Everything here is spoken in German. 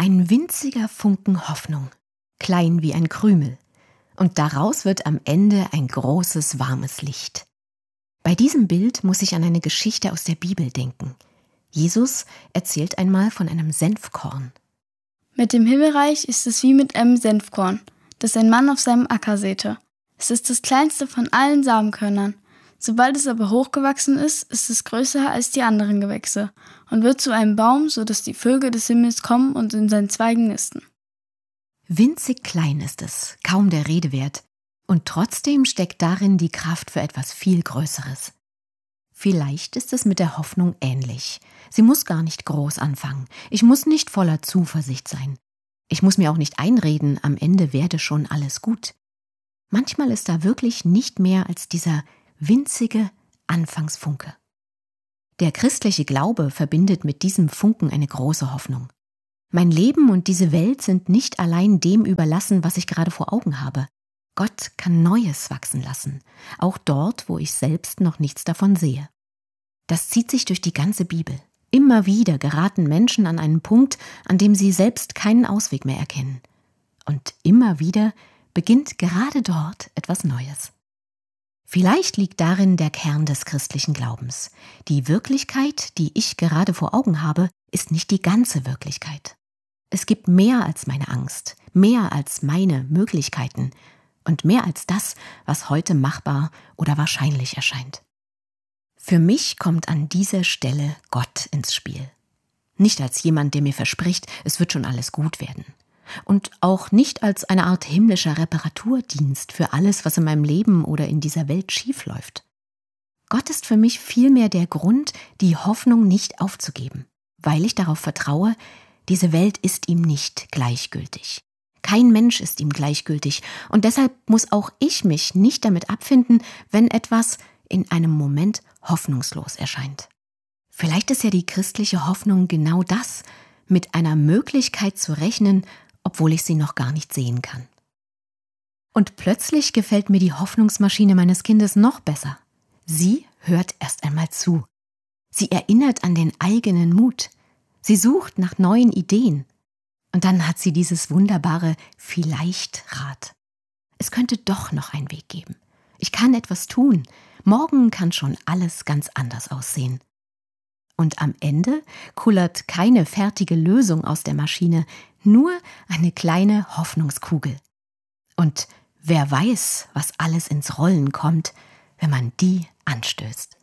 Ein winziger Funken Hoffnung, klein wie ein Krümel. Und daraus wird am Ende ein großes, warmes Licht. Bei diesem Bild muss ich an eine Geschichte aus der Bibel denken. Jesus erzählt einmal von einem Senfkorn. Mit dem Himmelreich ist es wie mit einem Senfkorn, das ein Mann auf seinem Acker säte. Es ist das kleinste von allen Samenkörnern. Sobald es aber hochgewachsen ist, ist es größer als die anderen Gewächse und wird zu einem Baum, sodass die Vögel des Himmels kommen und in seinen Zweigen nisten. Winzig klein ist es, kaum der Rede wert, und trotzdem steckt darin die Kraft für etwas viel Größeres. Vielleicht ist es mit der Hoffnung ähnlich. Sie muss gar nicht groß anfangen. Ich muss nicht voller Zuversicht sein. Ich muss mir auch nicht einreden, am Ende werde schon alles gut. Manchmal ist da wirklich nicht mehr als dieser winzige Anfangsfunke. Der christliche Glaube verbindet mit diesem Funken eine große Hoffnung. Mein Leben und diese Welt sind nicht allein dem überlassen, was ich gerade vor Augen habe. Gott kann Neues wachsen lassen, auch dort, wo ich selbst noch nichts davon sehe. Das zieht sich durch die ganze Bibel. Immer wieder geraten Menschen an einen Punkt, an dem sie selbst keinen Ausweg mehr erkennen. Und immer wieder beginnt gerade dort etwas Neues. Vielleicht liegt darin der Kern des christlichen Glaubens. Die Wirklichkeit, die ich gerade vor Augen habe, ist nicht die ganze Wirklichkeit. Es gibt mehr als meine Angst, mehr als meine Möglichkeiten und mehr als das, was heute machbar oder wahrscheinlich erscheint. Für mich kommt an dieser Stelle Gott ins Spiel. Nicht als jemand, der mir verspricht, es wird schon alles gut werden. Und auch nicht als eine Art himmlischer Reparaturdienst für alles, was in meinem Leben oder in dieser Welt schiefläuft. Gott ist für mich vielmehr der Grund, die Hoffnung nicht aufzugeben, weil ich darauf vertraue, diese Welt ist ihm nicht gleichgültig. Kein Mensch ist ihm gleichgültig und deshalb muss auch ich mich nicht damit abfinden, wenn etwas in einem Moment hoffnungslos erscheint. Vielleicht ist ja die christliche Hoffnung genau das, mit einer Möglichkeit zu rechnen, obwohl ich sie noch gar nicht sehen kann. Und plötzlich gefällt mir die Hoffnungsmaschine meines Kindes noch besser. Sie hört erst einmal zu. Sie erinnert an den eigenen Mut. Sie sucht nach neuen Ideen. Und dann hat sie dieses wunderbare Vielleicht-Rad. Es könnte doch noch einen Weg geben. Ich kann etwas tun. Morgen kann schon alles ganz anders aussehen. Und am Ende kullert keine fertige Lösung aus der Maschine, nur eine kleine Hoffnungskugel. Und wer weiß, was alles ins Rollen kommt, wenn man die anstößt.